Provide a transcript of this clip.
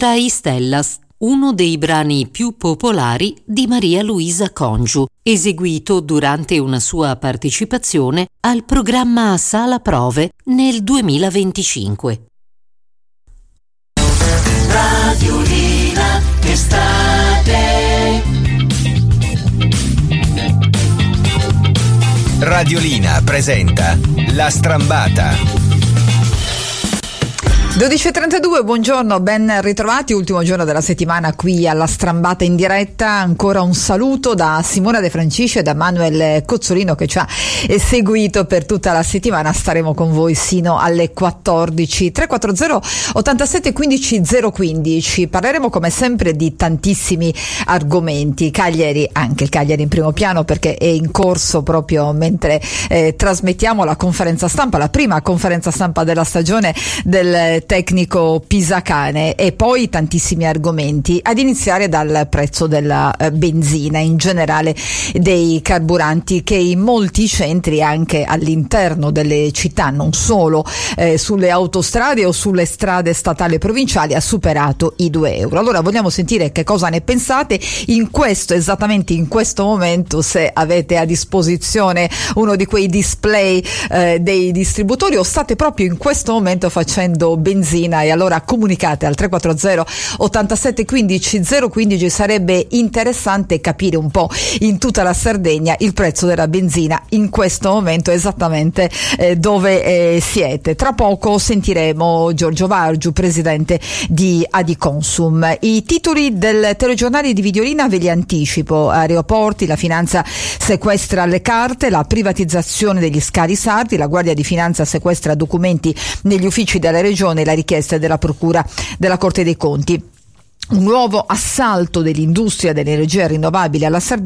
Istellas, uno dei brani più popolari di Maria Luisa Congiu, eseguito durante una sua partecipazione al programma Sala Prove nel 2025. Radiolina estate. Radiolina presenta La Strambata. 12.32, buongiorno, ben ritrovati, ultimo giorno della settimana qui alla Strambata in diretta. Ancora un saluto da Simona De Francisci e da Manuel Cozzolino che ci ha seguito per tutta la settimana. Staremo con voi sino alle 14. 340 87 15 015. Parleremo come sempre di tantissimi argomenti. Cagliari, anche il Cagliari in primo piano perché è in corso proprio mentre trasmettiamo la conferenza stampa, la prima conferenza stampa della stagione del tecnico Pisacane, e poi tantissimi argomenti, ad iniziare dal prezzo della benzina, in generale dei carburanti, che in molti centri anche all'interno delle città, non solo sulle autostrade o sulle strade statali e provinciali, ha superato i 2 euro. Allora vogliamo sentire che cosa ne pensate esattamente in questo momento, se avete a disposizione uno di quei display dei distributori o state proprio in questo momento facendo benzina, e allora comunicate al 340 87 15 015. Sarebbe interessante capire un po' in tutta la Sardegna il prezzo della benzina in questo momento, esattamente dove siete. Tra poco sentiremo Giorgio Vargiu, presidente di Adiconsum. I titoli del telegiornale di Videolina ve li anticipo: aeroporti, la finanza sequestra le carte, la privatizzazione degli scali sardi, la Guardia di Finanza sequestra documenti negli uffici della Regione, la richiesta della Procura della Corte dei Conti. Un nuovo assalto dell'industria dell'energia rinnovabile alla Sardegna.